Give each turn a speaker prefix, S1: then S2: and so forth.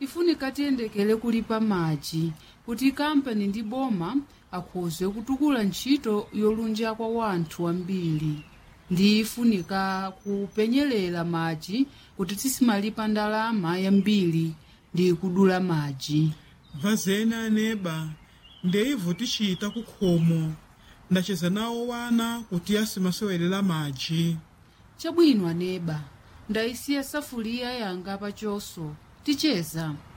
S1: ifunika tiyendekele kulipa madzi kuti kampani ndi boma akhoze kutukula ntchito yolunja kwa wanthu ambiri. Ndi ifunika kupenyelela madzi kuti tisimalipa ndalama yambiri ndi kudula madzi.
S2: Vazena neba ndeivo tichita kukhomo ndacheza nawo wana kuti asimasewelera madzi.
S1: Chabwino aneba ndayisiya safuliya yanga pachoso ticheza.